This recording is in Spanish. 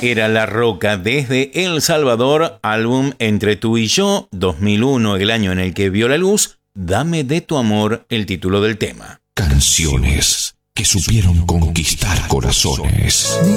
Era La Roca desde El Salvador, álbum Entre tú y yo, 2001, el año en el que vio la luz. Dame de tu amor, el título del tema. Canciones que supieron conquistar corazones.